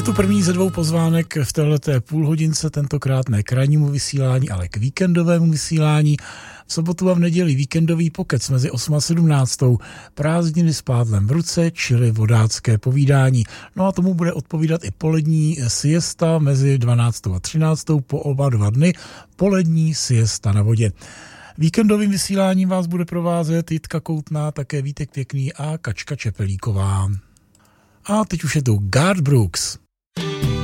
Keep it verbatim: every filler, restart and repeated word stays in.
tu první ze dvou pozvánek v téhleté půlhodince, tentokrát ne k rannímu vysílání, ale k víkendovému vysílání. V sobotu a v neděli víkendový pokec mezi osm a sedmnáct. Prázdniny s pádlem v ruce, čili vodácké povídání. No a tomu bude odpovídat i polední siesta mezi dvanáctou a třináctou po oba dva dny. Polední siesta na vodě. Víkendovým vysíláním vás bude provázet Jitka Koutná, také Vítek Pěkný a Kačka Čepelíková. A teď už je tu Garth Brooks.